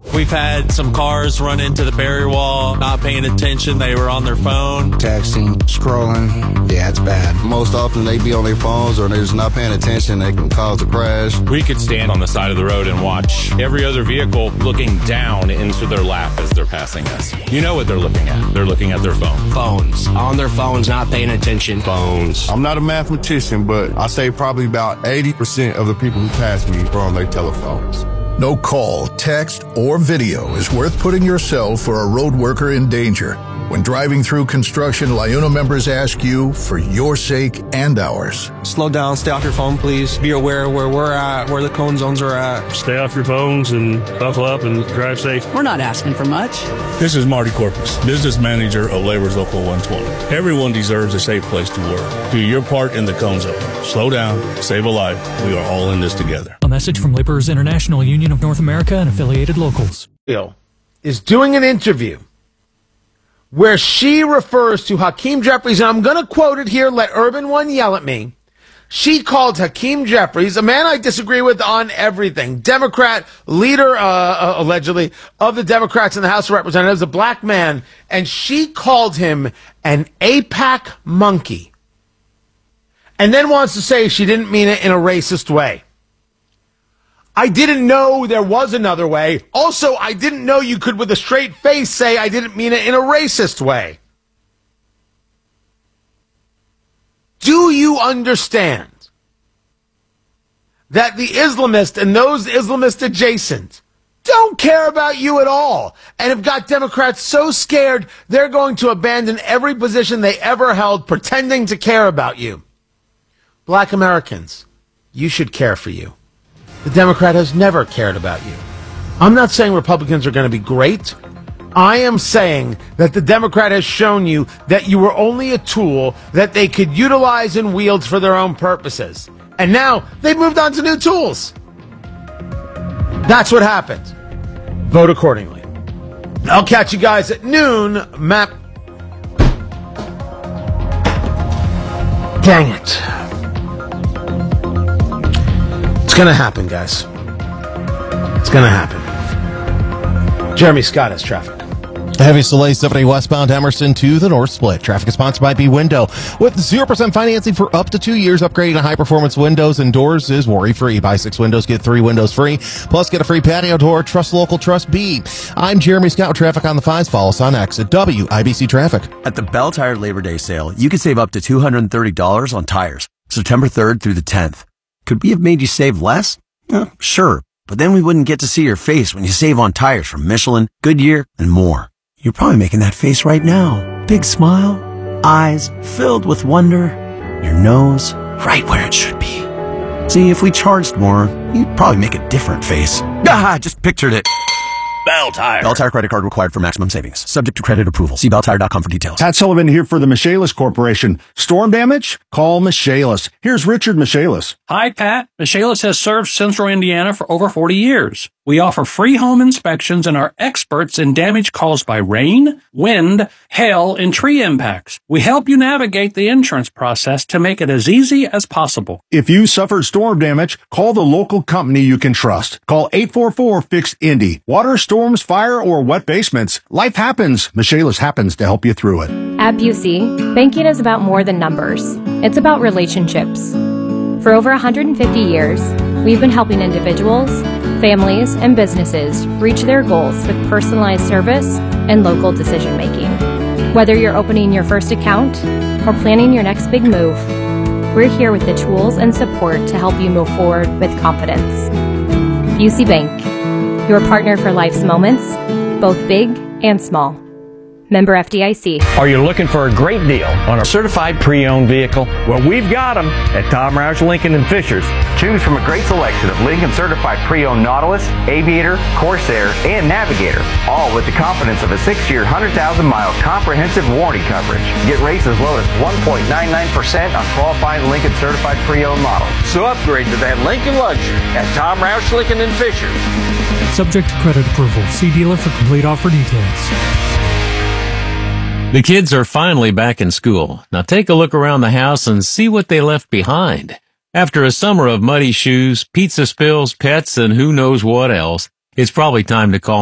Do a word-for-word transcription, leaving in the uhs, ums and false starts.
We've had some cars run into the barrier wall, not paying attention. They were on their phone. Texting, scrolling. Yeah, it's bad. Most often they be on their phones or they're just not paying attention. They can cause a crash. We could stand on the side of the road and watch every other vehicle looking down into their lap as they're passing us. You know what they're looking at. They're looking at their phone. Phones. On their phones, not paying attention. Phones. I'm not a mathematician, but I say probably about eighty percent of the people who pass me are on their telephones. No call, text, or video is worth putting yourself or a road worker in danger. When driving through construction, LiUNA members ask you for your sake and ours. Slow down, stay off your phone, please. Be aware where we're at, where the cone zones are at. Stay off your phones and buckle up and drive safe. We're not asking for much. This is Marty Corpus, business manager of Labor's Local one twenty. Everyone deserves a safe place to work. Do your part in the cone zone. Slow down, save a life. We are all in this together. A message from Laborers International Union of North America and affiliated locals. Bill is doing an interview where she refers to Hakeem Jeffries, and I'm going to quote it here, let Urban One yell at me. She called Hakeem Jeffries, a man I disagree with on everything, Democrat, leader, uh, uh, allegedly, of the Democrats in the House of Representatives, a black man, and she called him an AIPAC monkey. And then wants to say she didn't mean it in a racist way. I didn't know there was another way. Also, I didn't know you could, with a straight face, say I didn't mean it in a racist way. Do you understand that the Islamist and those Islamist adjacent don't care about you at all and have got Democrats so scared they're going to abandon every position they ever held pretending to care about you? Black Americans, you should care for you. The Democrat has never cared about you. I'm not saying Republicans are going to be great. I am saying that the Democrat has shown you that you were only a tool that they could utilize and wield for their own purposes. And now they've moved on to new tools. That's what happened. Vote accordingly. I'll catch you guys at noon. Map. Dang it. It's going to happen, guys. It's going to happen. Jeremy Scott has traffic. Heavy delay seventy westbound Emerson to the North Split. Traffic is sponsored by B-Window. With zero percent financing for up to two years, upgrading to high-performance windows and doors is worry-free. Buy six windows, get three windows free. Plus, get a free patio door. Trust local, trust B. I'm Jeremy Scott with Traffic on the Fives. Follow us on X at W I B C Traffic. At the Bell Tire Labor Day sale, you can save up to two hundred thirty dollars on tires. September third through the tenth. Could we have made you save less? Eh, sure, but then we wouldn't get to see your face when you save on tires from Michelin, Goodyear, and more. You're probably making that face right now. Big smile, eyes filled with wonder, your nose right where it should be. See, if we charged more, you'd probably make a different face. Ah, I just pictured it. Bell Tire. Bell Tire credit card required for maximum savings. Subject to credit approval. See bell tire dot com for details. Pat Sullivan here for the Michaelis Corporation. Storm damage? Call Michaelis. Here's Richard Michaelis. Hi, Pat. Michaelis has served Central Indiana for over forty years. We offer free home inspections and are experts in damage caused by rain, wind, hail, and tree impacts. We help you navigate the insurance process to make it as easy as possible. If you suffered storm damage, call the local company you can trust. Call eight four four, fix Indy. Water, storms, fire, or wet basements. Life happens. Michaelis happens to help you through it. At Busey, banking is about more than numbers. It's about relationships. For over one hundred fifty years, we've been helping individuals, families, and businesses reach their goals with personalized service and local decision-making. Whether you're opening your first account or planning your next big move, we're here with the tools and support to help you move forward with confidence. Busey Bank, your partner for life's moments, both big and small. Member F D I C. Are you looking for a great deal on a certified pre-owned vehicle? Well, we've got them at Tom Roush Lincoln and Fishers. Choose from a great selection of Lincoln certified pre-owned Nautilus, Aviator, Corsair, and Navigator, all with the confidence of a six-year, one hundred thousand mile comprehensive warranty coverage. Get rates as low as one point nine nine percent on qualifying Lincoln certified pre-owned models. So upgrade to that Lincoln luxury at Tom Roush Lincoln and Fishers. Subject to credit approval. See dealer for complete offer details. The kids are finally back in school. Now take a look around the house and see what they left behind. After a summer of muddy shoes, pizza spills, pets, and who knows what else, it's probably time to call